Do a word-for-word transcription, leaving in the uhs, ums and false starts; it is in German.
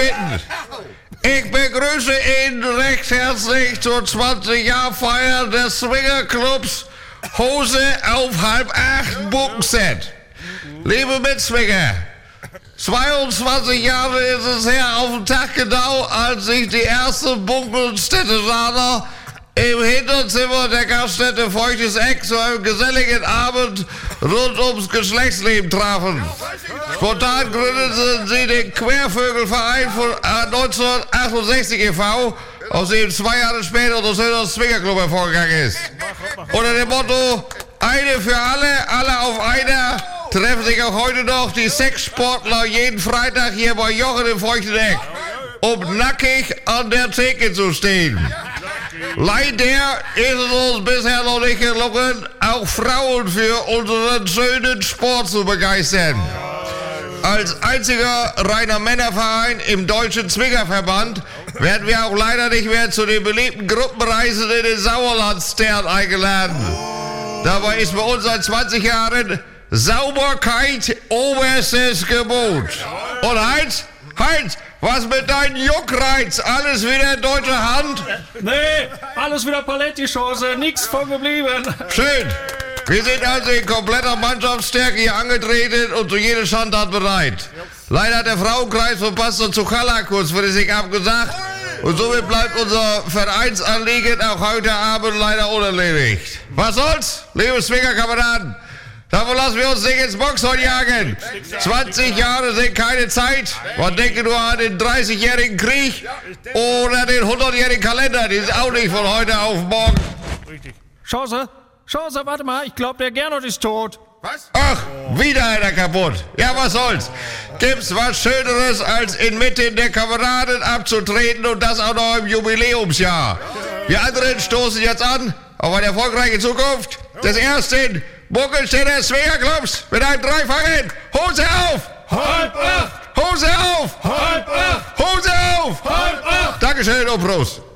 bitten. Ich begrüße ihn recht herzlich zur zwanzig-Jahr-Feier des Swingerclubs Hose auf halb acht Buckenset. Liebe Mitzwinger, zweiundzwanzig Jahre ist es her auf den Tag genau, als sich die ersten Bunkelstädteraner im Hinterzimmer der Gaststätte Feuchtes Eck zu einem geselligen Abend rund ums Geschlechtsleben trafen. Spontan gründeten sie den Quervögelverein von neunzehnhundertachtundsechzig e V, aus dem zwei Jahre später der Söder Swingerclub hervorgegangen ist. Unter dem Motto Eine für alle, alle auf einer treffen sich auch heute noch die Sexsportler jeden Freitag hier bei Jochen im Feuchten Eck, um nackig an der Theke zu stehen. Leider ist es uns bisher noch nicht gelungen, auch Frauen für unseren schönen Sport zu begeistern. Als einziger reiner Männerverein im Deutschen Zwingerverband werden wir auch leider nicht mehr zu den beliebten Gruppenreisen in den Sauerlandstern eingeladen. Dabei ist bei uns seit zwanzig Jahren Sauberkeit oberstes Gebot. Und Heinz, Heinz, was mit deinem Juckreiz? Alles wieder in deutscher Hand? Nee, alles wieder Paletti-Chance, nix von geblieben. Schön. Wir sind also in kompletter Mannschaftsstärke hier angetreten und zu jeder Schandtat bereit. Leider hat der Frauenkreis von Pastor Zuchalla kurzfristig abgesagt und somit bleibt unser Vereinsanliegen auch heute Abend leider unerledigt. Was soll's, liebe Swingerkameraden? Davon lassen wir uns nicht ins Boxhorn jagen. zwanzig Jahre sind keine Zeit. Man denke nur an den dreißigjährigen Krieg oder den hundertjährigen Kalender. Die ist auch nicht von heute auf morgen. Chance, Chance, warte mal, ich glaube, der Gernot ist tot. Was? Ach, wieder einer kaputt. Ja, was soll's? Gibt's was Schöneres, als inmitten der Kameraden abzutreten und das auch noch im Jubiläumsjahr? Wir anderen stoßen jetzt an auf eine erfolgreiche Zukunft des ersten Buckelstädter Swingerclubs mit einem dreifachen Hose auf! Halb acht! Hose auf! Halb acht! Hose auf! Halb acht! Dankeschön und Prost!